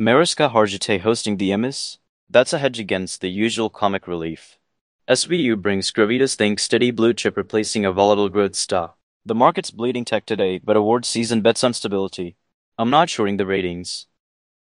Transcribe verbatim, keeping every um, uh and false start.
Mariska Hargitay hosting the Emmys? That's a hedge against the usual comic relief. S V U brings Gravitas Think steady blue chip replacing a volatile growth stock. The market's bleeding tech today, but awards season bets on stability. I'm not shorting the ratings.